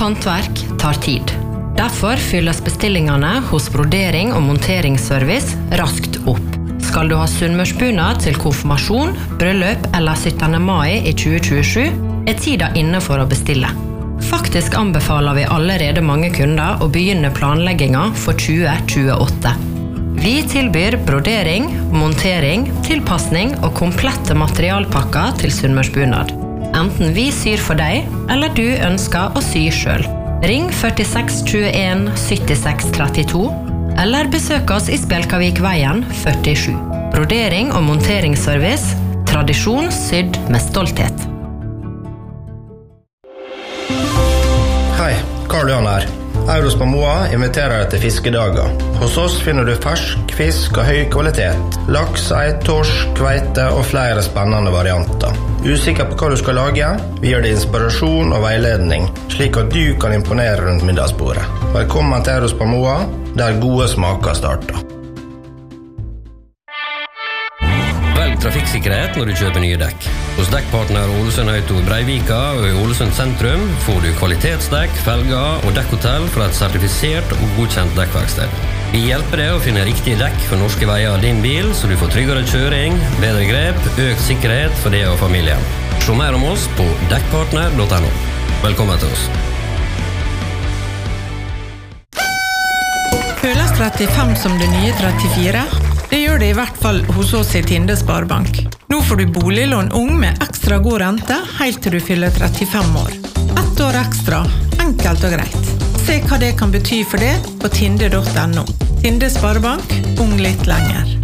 håndverk tar tid. Derfor fylles bestillingene hos brodering- og monteringsservice raskt opp. Skal du ha sunnmørsbunad til konfirmasjon, bryllup eller 17. mai i 2027, tida inne for å bestille. Faktisk anbefaler vi allerede mange kunder å begynne planleggingen for 2028. Vi tilbyr brodering, montering, tilpassning og komplette materialpakker til sunnmørsbunad. Enten vi syr for deg, eller du ønsker å sy selv. Ring 46 21 76 32, eller besøk oss i Spjelkavik-veien 47. Brodering og monteringsservice, tradisjon sydd med stolthet. Hei, Karl Johan her. Eurospa Moa inviterer deg til fiskedager. Hos oss finner du fersk fisk av høy kvalitet. Laks, ei, torsk, kveite og flere spennende varianter. Usikker på hva du skal lage? Vi gir deg inspirasjon og veiledning, slik at du kan imponere rundt middagsbordet. Velkommen til Eurospa Moa, der gode smaker starter. Velg trafikksikkerhet når du kjøper nye dekk. Hos dekkpartner Ålesund Auto i Breivika og i Ålesund sentrum får du kvalitetsdekk, felger og dekkhotell fra et sertifisert og godkjent dekkverksted. Vi hjelper deg å finne riktige dekk for norske veier av din bil, så du får tryggere kjøring, bedre grep, økt sikkerhet for deg og familien. Se mer om oss på dekkpartner.no. Velkommen til oss. Føles 35 som det nye 34? Det gjør det i hvert fall hos oss i Tinde Sparebank. Nå får du boliglån ung med ekstra god rente, helt til du fyller 35 år. 1 år ekstra, enkelt og greit. Se hva det kan bety for det på tinde.no. Tinde Sparebank, ung litt lenger.